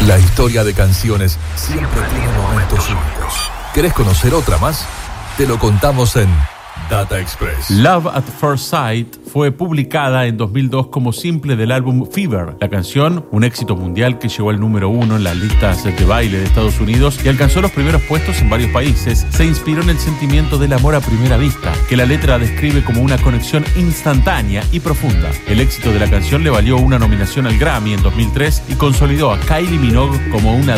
La historia de canciones siempre tiene momentos únicos. ¿Querés conocer otra más? Te lo contamos en Data Express. Love at First Sight fue publicada en 2002 como simple del álbum Fever. La canción, un éxito mundial que llegó al número 1 en las listas de baile de Estados Unidos y alcanzó los primeros puestos en varios países, se inspiró en el sentimiento del amor a primera vista, que la letra describe como una conexión instantánea y profunda. El éxito de la canción le valió una nominación al Grammy en 2003 y consolidó a Kylie Minogue como una